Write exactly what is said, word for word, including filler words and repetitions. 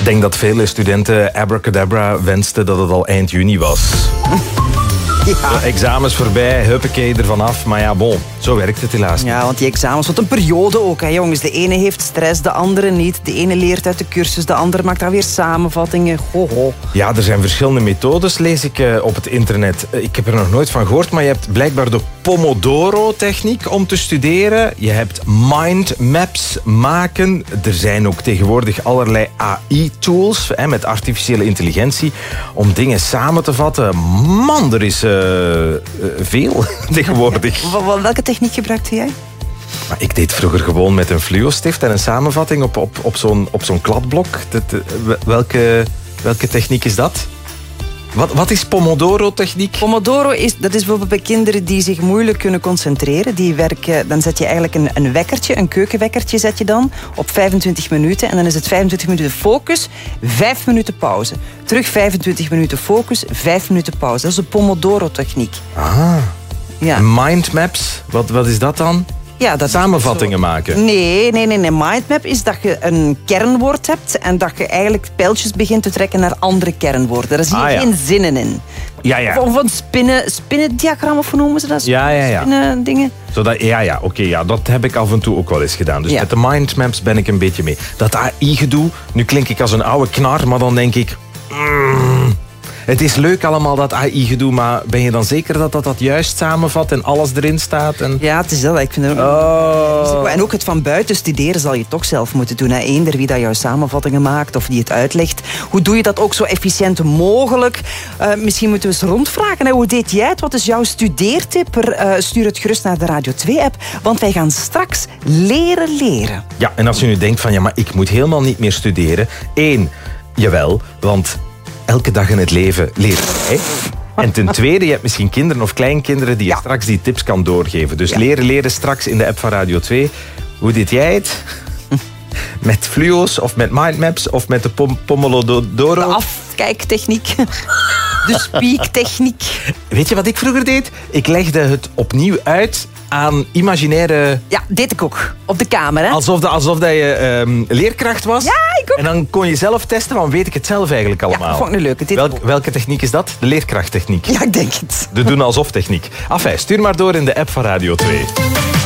Ik denk dat vele studenten abracadabra wensten dat het al eind juni was. Ja. De examens voorbij, huppakee, ervan af. Maar ja, bon, zo werkt het helaas niet. Ja, want die examens, wat een periode ook, hè, jongens. De ene heeft stress, de andere niet. De ene leert uit de cursus, de andere maakt dan weer samenvattingen. Ho, ho. Ja, er zijn verschillende methodes, lees ik uh, op het internet. Uh, ik heb er nog nooit van gehoord, maar je hebt blijkbaar de Pomodoro-techniek om te studeren. Je hebt mindmaps maken. Er zijn ook tegenwoordig allerlei A I-tools hè, met artificiële intelligentie om dingen samen te vatten. Man, er is uh, uh, veel tegenwoordig. Ja. Welke techniek gebruikte jij? Maar ik deed vroeger gewoon met een fluo-stift en een samenvatting op, op, op zo'n op zo'n kladblok. Dat, welke, welke techniek is dat? Wat, wat is Pomodoro-techniek? Pomodoro is, dat is bijvoorbeeld bij kinderen die zich moeilijk kunnen concentreren. Die werken, dan zet je eigenlijk een, een wekkertje, een keukenwekkertje zet je dan op vijfentwintig minuten. En dan is het vijfentwintig minuten focus, vijf minuten pauze. Terug vijfentwintig minuten focus, vijf minuten pauze. Dat is de Pomodoro-techniek. Ah, ja. Mindmaps, wat, wat is dat dan? Ja, dat Samenvattingen zo... maken? Nee, nee, nee, nee. Mindmap is dat je een kernwoord hebt en dat je eigenlijk pijltjes begint te trekken naar andere kernwoorden. Daar zie je ah, ja. geen zinnen in. Ja, ja. Of een spinnen, spinnendiagram, of hoe noemen ze dat? Ja, ja, ja. Spinnen dingen. Zodat, ja, ja, oké, okay, ja, dat heb ik af en toe ook wel eens gedaan. Dus ja. met de mindmaps ben ik een beetje mee. Dat A I-gedoe, nu klink ik als een oude knar, maar dan denk ik... Mm, het is leuk allemaal, dat A I-gedoe, maar ben je dan zeker dat dat, dat juist samenvat en alles erin staat? En... Ja, het is dat. Ik vind het ook... oh. En ook het van buiten studeren zal je toch zelf moeten doen. Hè. Eender wie dat jouw samenvattingen maakt of die het uitlegt. Hoe doe je dat ook zo efficiënt mogelijk? Uh, misschien moeten we eens rondvragen. Hè. Hoe deed jij het? Wat is jouw studeertip? Uh, stuur het gerust naar de Radio twee-app. Want wij gaan straks leren leren. Ja, en als je nu denkt van ja, maar ik moet helemaal niet meer studeren. Eén, jawel, want... elke dag in het leven leren. Hè? En ten tweede, je hebt misschien kinderen of kleinkinderen die je ja. straks die tips kan doorgeven. Dus ja. leren, leren straks in de app van Radio twee. Hoe deed jij het? Met fluo's of met mindmaps of met de pom- Pomodoro? De afkijktechniek. De speaktechniek. Weet je wat ik vroeger deed? Ik legde het opnieuw uit aan imaginaire... Ja, deed ik ook. Op de kamer, hè? Alsof, de, alsof dat je um, leerkracht was. Ja, ik ook. En dan kon je zelf testen, van weet ik het zelf eigenlijk allemaal. Ja, dat vond ik een leuke. Welk, welke techniek is dat? De leerkrachttechniek. Ja, ik denk het. De doen alsof techniek. Enfin, stuur maar door in de app van Radio twee.